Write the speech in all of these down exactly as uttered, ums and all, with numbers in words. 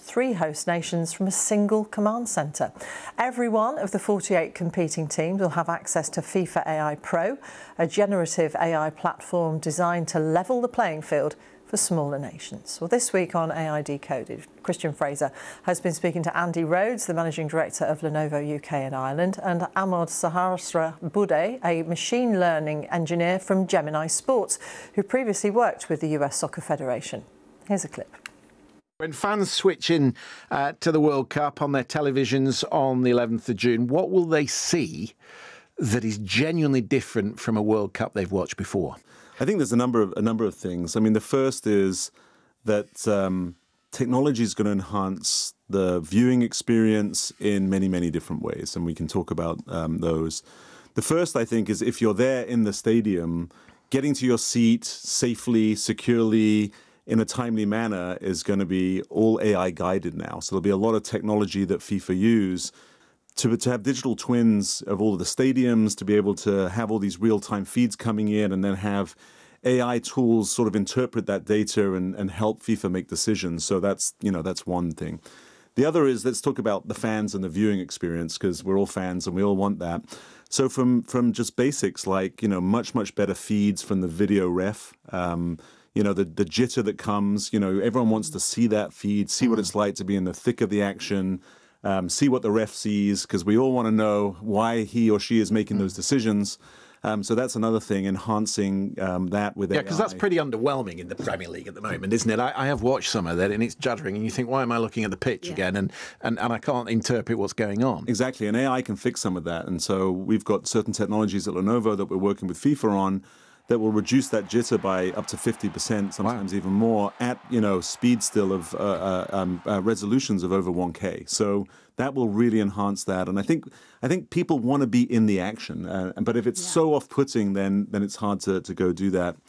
three host nations from a single command centre. Every one of the forty-eight competing teams will have access to FIFA A I Pro, a generative A I platform designed to level the playing field for smaller nations. Well, this week on A I Decoded, Christian Fraser has been speaking to Andy Rhodes, the Managing Director of Lenovo U K and Ireland, and Amod Sahasrabudhe, a machine learning engineer from Gemini Sports, who previously worked with the U S Soccer Federation. Here's a clip. When fans switch in uh, to the World Cup on their televisions on the eleventh of June, what will they see that is genuinely different from a World Cup they've watched before? I think there's a number of a number of things. I mean, the first is that um, technology is going to enhance the viewing experience in many, many different ways, and we can talk about um, those. The first, I think, is if you're there in the stadium, getting to your seat safely, securely, in a timely manner is going to be all A I guided now. So there'll be a lot of technology that FIFA use To, to have digital twins of all of the stadiums, to be able to have all these real-time feeds coming in and then have A I tools sort of interpret that data and, and help FIFA make decisions. So that's, you know, that's one thing. The other is, let's talk about the fans and the viewing experience, because we're all fans and we all want that. So from, from just basics like, you know, much, much better feeds from the video ref, um, you know, the, the jitter that comes, you know, everyone wants to see that feed, see what it's like to be in the thick of the action, Um, see what the ref sees, because we all want to know why he or she is making those decisions. Um, so that's another thing, enhancing um, that with A I. Yeah, because that's pretty underwhelming in the Premier League at the moment, isn't it? I, I have watched some of that, and it's juddering, and you think, why am I looking at the pitch yeah. again? And, and, and I can't interpret what's going on. Exactly, and A I can fix some of that. And so we've got certain technologies at Lenovo that we're working with FIFA on that will reduce that jitter by up to fifty percent, sometimes wow. even more, at, you know, speed still of uh, uh, um, uh, resolutions of over one K. So that will really enhance that. And I think I think people want to be in the action. Uh, but if it's yeah. so off-putting, then then it's hard to, to go do that.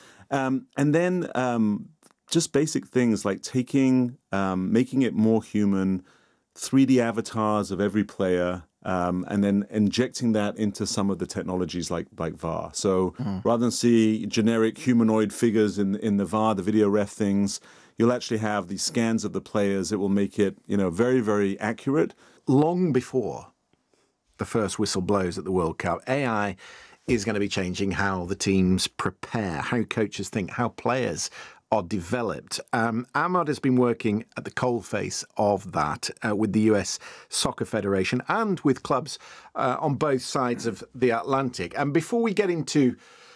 Um, and then um, just basic things like taking, um, making it more human, three D avatars of every player, Um, and then injecting that into some of the technologies like like V A R. So mm. rather than see generic humanoid figures in in the V A R, the video ref things, you'll actually have these scans of the players. It will make it, you know, very, very accurate. Long before the first whistle blows at the World Cup, A I is going to be changing how the teams prepare, how coaches think, how players are developed. Um, Amod has been working at the coalface of that uh, with the U S Soccer Federation and with clubs uh, on both sides of the Atlantic. And before we get into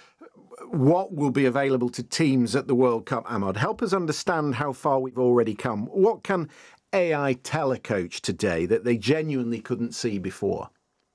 what will be available to teams at the World Cup, Amod, help us understand how far we've already come. What can A I tell a coach today that they genuinely couldn't see before?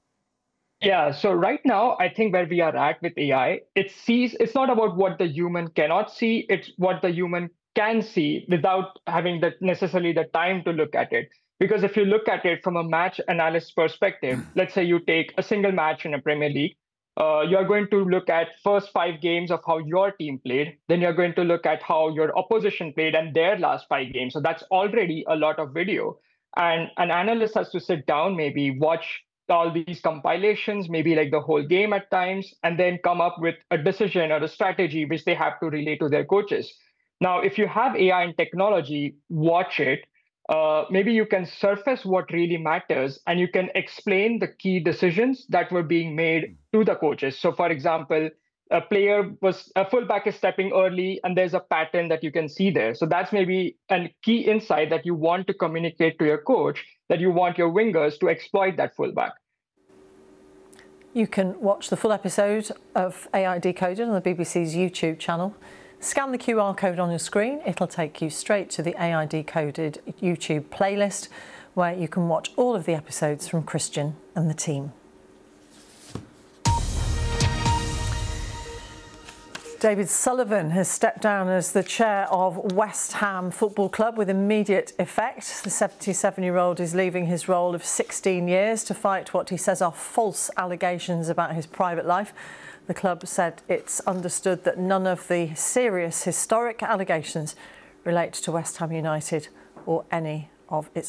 Yeah, so right now, I think where we are at with A I, it sees, it's not about what the human cannot see, it's what the human can see without having the, necessarily the time to look at it. Because if you look at it from a match analyst perspective, let's say you take a single match in a Premier League, uh, you're going to look at first five games of how your team played, then you're going to look at how your opposition played and their last five games. So that's already a lot of video. And an analyst has to sit down, maybe watch all these compilations, maybe like the whole game at times, and then come up with a decision or a strategy which they have to relay to their coaches. Now, if you have A I and technology, watch it. Uh, maybe you can surface what really matters, and you can explain the key decisions that were being made to the coaches. So, for example, a player was a fullback is stepping early, and there's a pattern that you can see there. So that's maybe a key insight that you want to communicate to your coach, that you want your wingers to exploit that fullback. You can watch the full episode of A I Decoded on the B B C's YouTube channel. Scan the Q R code on your screen. It'll take you straight to the A I Decoded YouTube playlist, where you can watch all of the episodes from Christian and the team. David Sullivan has stepped down as the chair of West Ham Football Club with immediate effect. The seventy-seven-year-old is leaving his role of sixteen years to fight what he says are false allegations about his private life. The club said it's understood that none of the serious historic allegations relate to West Ham United or any of its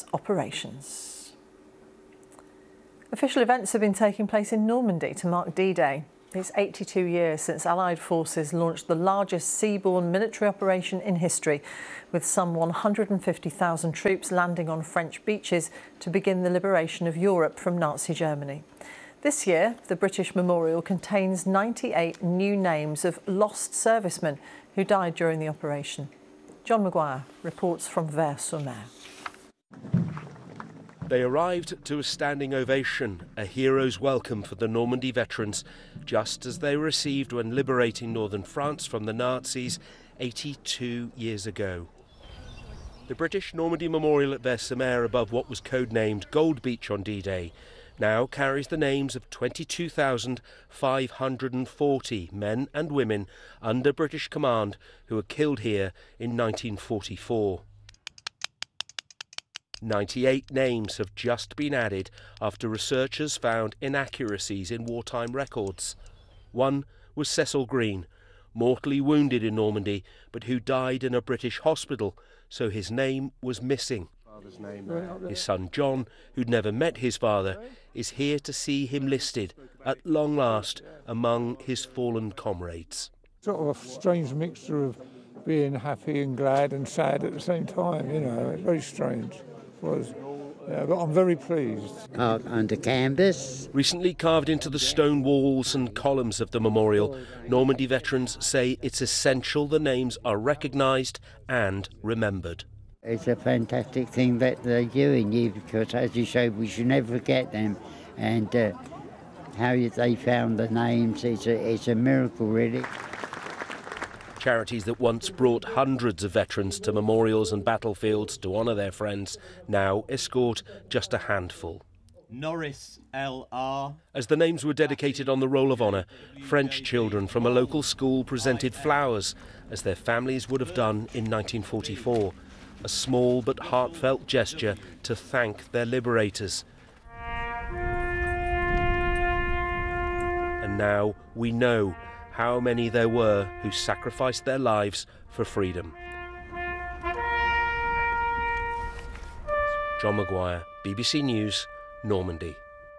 operations. Official events have been taking place in Normandy to mark D-Day. It's eighty-two years since Allied forces launched the largest seaborne military operation in history, with some one hundred fifty thousand troops landing on French beaches to begin the liberation of Europe from Nazi Germany. This year, the British Memorial contains ninety-eight new names of lost servicemen who died during the operation. John Maguire reports from Vers-sur-Mer. They arrived to a standing ovation, a hero's welcome for the Normandy veterans, just as they were received when liberating northern France from the Nazis eighty-two years ago. The British Normandy Memorial at Vers-sur-Mer, above what was codenamed Gold Beach on D-Day, now carries the names of twenty-two thousand five hundred forty men and women under British command who were killed here in nineteen forty-four. ninety-eight names have just been added after researchers found inaccuracies in wartime records. One was Cecil Green, mortally wounded in Normandy, but who died in a British hospital, so his name was missing. His son John, who'd never met his father, is here to see him listed, at long last, among his fallen comrades. Sort of a strange mixture of being happy and glad and sad at the same time, you know, very strange. Was, yeah, but I'm very pleased. Out under canvas. Recently carved into the stone walls and columns of the memorial, Normandy veterans say it's essential the names are recognised and remembered. It's a fantastic thing that they're doing here because, as you say, we should never forget them. And uh, how they found the names, it's a, it's a miracle, really. Charities that once brought hundreds of veterans to memorials and battlefields to honour their friends now escort just a handful. Norris L R. As the names were dedicated on the Roll of Honour, French children from a local school presented flowers, as their families would have done in nineteen forty-four. A small but heartfelt gesture to thank their liberators. And now we know how many there were who sacrificed their lives for freedom. John Maguire, B B C News, Normandy.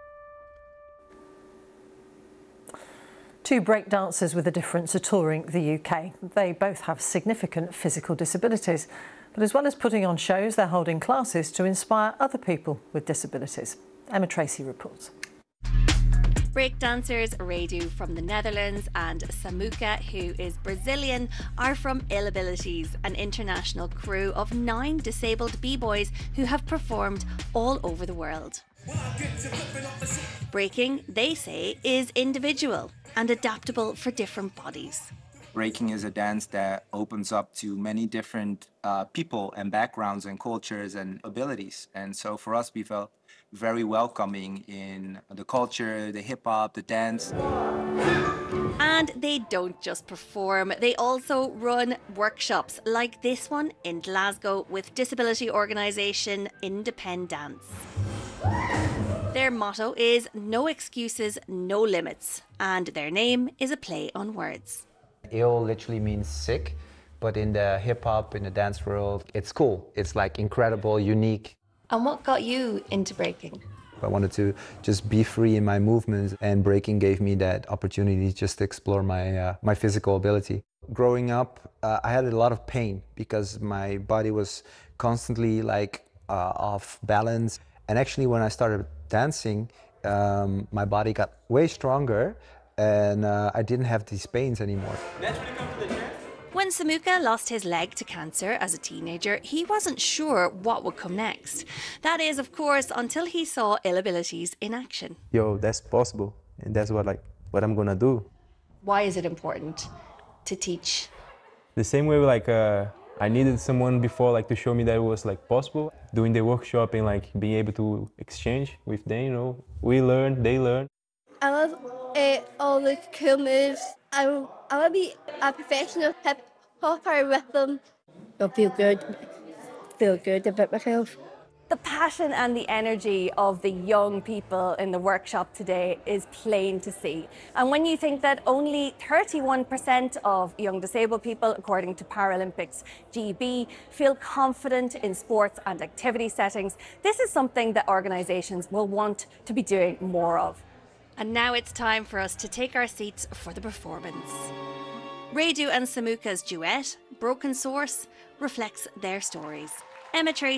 Two breakdancers with a difference are touring the U K. They both have significant physical disabilities, but as well as putting on shows, they're holding classes to inspire other people with disabilities. Emma Tracy reports. Breakdancers Radu from the Netherlands and Samuka, who is Brazilian, are from Ill Abilities, an international crew of nine disabled b-boys who have performed all over the world. Breaking, they say, is individual and adaptable for different bodies. Breaking is a dance that opens up to many different uh, people and backgrounds and cultures and abilities. And so for us, we felt very welcoming in the culture, the hip-hop, the dance. And they don't just perform, they also run workshops like this one in Glasgow with disability organisation Independance. Their motto is no excuses, no limits, and their name is a play on words. Ill literally means sick, but in the hip-hop, in the dance world, it's cool. It's like incredible, unique. And what got you into breaking? I wanted to just be free in my movements, and breaking gave me that opportunity just to explore my, uh, my physical ability. Growing up, uh, I had a lot of pain because my body was constantly like uh, off balance. And actually when I started dancing, um, my body got way stronger and uh, I didn't have these pains anymore. When Samuka lost his leg to cancer as a teenager, he wasn't sure what would come next. That is, of course, until he saw Ill Abilities in action. Yo, that's possible, and that's what like what I'm gonna do. Why is it important to teach? The same way, like uh, I needed someone before, like to show me that it was like possible. Doing the workshop and like being able to exchange with them, you know, we learn, they learn. I love uh, all the cool moves. I I want to be a professional hip hopper with them. I feel good, feel good about myself. The passion and the energy of the young people in the workshop today is plain to see. And when you think that only thirty-one percent of young disabled people, according to Paralympics G B, feel confident in sports and activity settings, this is something that organisations will want to be doing more of. And now it's time for us to take our seats for the performance. Radu and Samuka's duet, Broken Source, reflects their stories. Emma Tracy